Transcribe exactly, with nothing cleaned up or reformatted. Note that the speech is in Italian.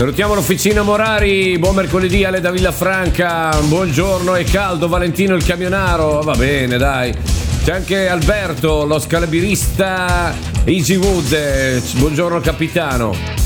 Salutiamo l'Officina Morari, buon mercoledì Ale da Villafranca, buongiorno, è caldo, Valentino il camionaro, va bene dai. C'è anche Alberto, lo scalabirista Easy Wood, buongiorno capitano.